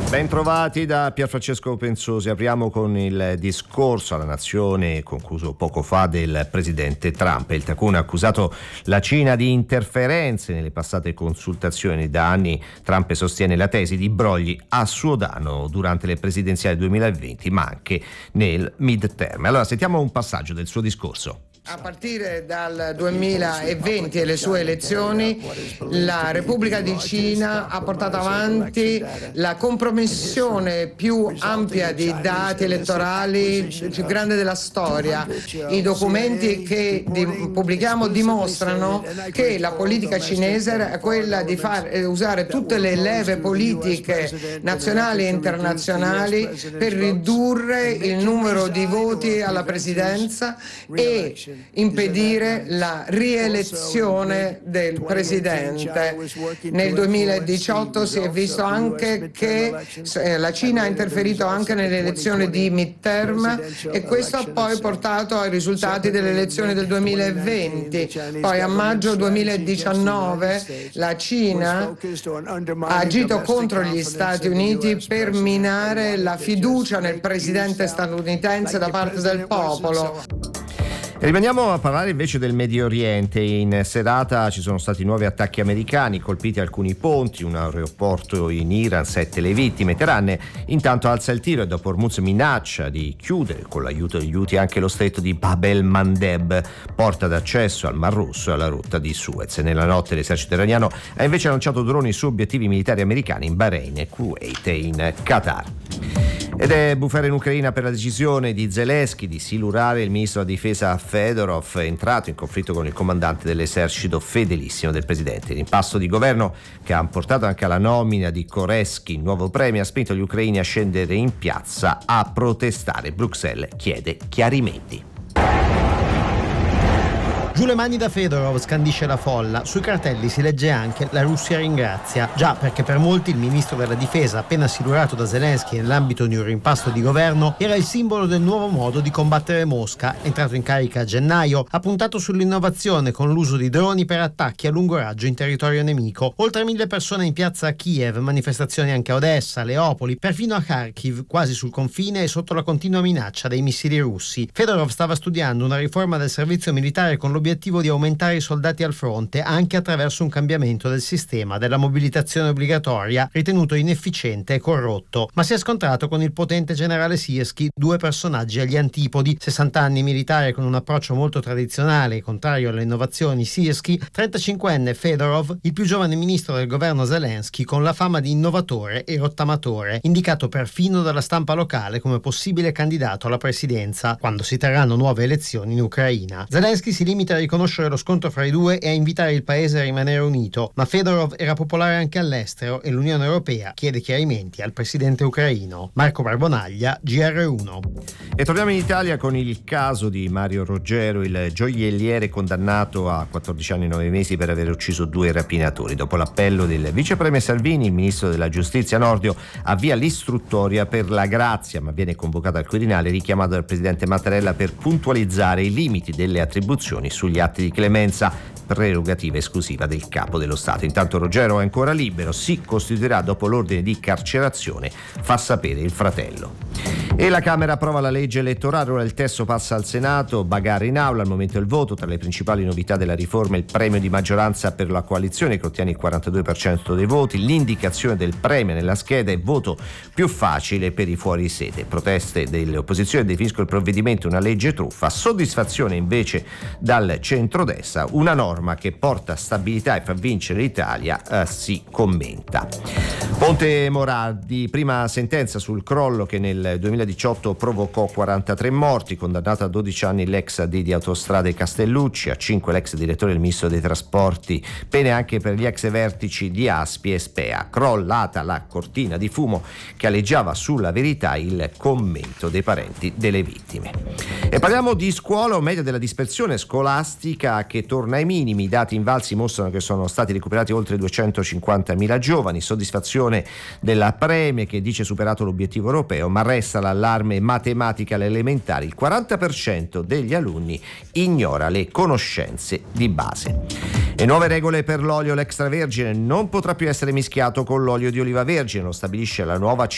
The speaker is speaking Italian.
Bentrovati da Pierfrancesco Pensosi. Apriamo con il discorso alla nazione concluso poco fa del presidente Trump. Il Tacun ha accusato la Cina di interferenze nelle passate consultazioni. Da anni Trump sostiene la tesi di brogli a suo danno durante le presidenziali 2020, ma anche nel midterm. Allora sentiamo un passaggio del suo discorso. A partire dal 2020 e le sue elezioni, la Repubblica di Cina ha portato avanti la compromissione più ampia di dati elettorali, più grande della storia. I documenti che pubblichiamo dimostrano che la politica cinese è quella di usare tutte le leve politiche nazionali e internazionali per ridurre il numero di voti alla presidenza e impedire la rielezione del presidente. Nel 2018 si è visto anche che la Cina ha interferito anche nelle elezioni di midterm e questo ha poi portato ai risultati delle elezioni del 2020. Poi a maggio 2019 la Cina ha agito contro gli Stati Uniti per minare la fiducia nel presidente statunitense da parte del popolo. Rimaniamo a parlare invece del Medio Oriente. In serata ci sono stati nuovi attacchi americani, colpiti alcuni ponti, un aeroporto in Iran, 7 le vittime. Teheran intanto alza il tiro e dopo Hormuz minaccia di chiudere con l'aiuto degli Houthi anche lo stretto di Bab el-Mandeb, porta d'accesso al Mar Rosso e alla rotta di Suez. Nella notte l'esercito iraniano ha invece lanciato droni su obiettivi militari americani in Bahrain, Kuwait e in Qatar. Ed è bufera in Ucraina per la decisione di Zelensky di silurare il ministro della difesa Fedorov, entrato in conflitto con il comandante dell'esercito fedelissimo del presidente. L'impasto di governo, che ha portato anche alla nomina di Koretsky, nuovo premio, ha spinto gli ucraini a scendere in piazza a protestare. Bruxelles chiede chiarimenti. Giù le mani da Fedorov, scandisce la folla. Sui cartelli si legge anche "La Russia ringrazia". Già, perché per molti il ministro della difesa, appena silurato da Zelensky nell'ambito di un rimpasto di governo, era il simbolo del nuovo modo di combattere Mosca. Entrato in carica a gennaio, ha puntato sull'innovazione con l'uso di droni per attacchi a lungo raggio in territorio nemico. Oltre 1000 persone in piazza a Kiev, manifestazioni anche a Odessa, Leopoli, perfino a Kharkiv, quasi sul confine e sotto la continua minaccia dei missili russi. Fedorov stava studiando una riforma del servizio militare con l'obiettivo di aumentare i soldati al fronte anche attraverso un cambiamento del sistema della mobilitazione obbligatoria, ritenuto inefficiente e corrotto, ma si è scontrato con il potente generale Syrskyi, due personaggi agli antipodi: 60 anni militare con un approccio molto tradizionale, contrario alle innovazioni Syrskyi, 35enne Fedorov, il più giovane ministro del governo Zelensky, con la fama di innovatore e rottamatore, indicato perfino dalla stampa locale come possibile candidato alla presidenza quando si terranno nuove elezioni in Ucraina. Zelensky si limita a riconoscere lo scontro fra i due e a invitare il paese a rimanere unito, ma Fedorov era popolare anche all'estero e l'Unione Europea chiede chiarimenti al presidente ucraino. Marco Barbonaglia, GR1. E torniamo in Italia con il caso di Mario Roggero, il gioielliere condannato a 14 anni e 9 mesi per aver ucciso 2 rapinatori. Dopo l'appello del vice premier Salvini, il ministro della giustizia Nordio avvia l'istruttoria per la grazia, ma viene convocato al Quirinale, richiamato dal presidente Mattarella per puntualizzare i limiti delle attribuzioni sugli atti di clemenza, prerogativa esclusiva del capo dello Stato. Intanto Roggero è ancora libero, si costituirà dopo l'ordine di carcerazione, fa sapere il fratello. E la Camera approva la legge elettorale, ora il testo passa al Senato, bagarre in aula, al momento il voto. Tra le principali novità della riforma il premio di maggioranza per la coalizione che ottiene il 42% dei voti, l'indicazione del premio nella scheda e voto più facile per i fuorisede. Proteste delle opposizioni definiscono il provvedimento una legge truffa, soddisfazione invece dal centrodestra, una norma che porta stabilità e fa vincere l'Italia, si commenta. Ponte Morardi, prima sentenza sul crollo che nel 2018 provocò 43 morti, condannato a 12 anni l'ex AD di Autostrade Castellucci, a 5 l'ex direttore del Ministro dei Trasporti, pene anche per gli ex vertici di Aspi e Spea. Crollata la cortina di fumo che aleggiava sulla Verità, il commento dei parenti delle vittime. E parliamo di scuola, o meglio della dispersione scolastica che torna ai minimi. I dati invalsi mostrano che sono stati recuperati oltre 250.000 giovani, soddisfazione della Premier che dice superato l'obiettivo europeo, ma resta l'allarme matematica alle elementari. Il 40% degli alunni ignora le conoscenze di base. E nuove regole per l'olio, l'extravergine non potrà più essere mischiato con l'olio di oliva vergine, lo stabilisce la nuova